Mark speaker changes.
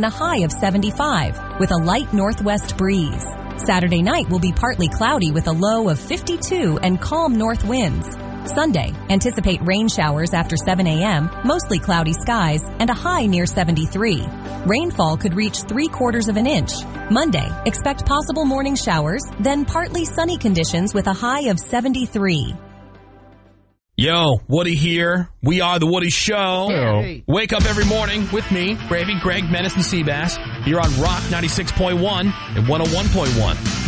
Speaker 1: and a high of 75 with a light northwest breeze. Saturday night will be partly cloudy with a low of 52 and calm north winds. Sunday, anticipate rain showers after 7 a.m., mostly cloudy skies, and a high near 73. Rainfall could reach 3/4 of an inch. Monday, expect possible morning showers, then partly sunny conditions with a high of 73.
Speaker 2: Yo, Woody here. We are The Woody Show.
Speaker 3: Hey.
Speaker 2: Wake up every morning with me, Gravy, Greg, Menace, and Seabass. Here on Rock 96.1 and 101.1.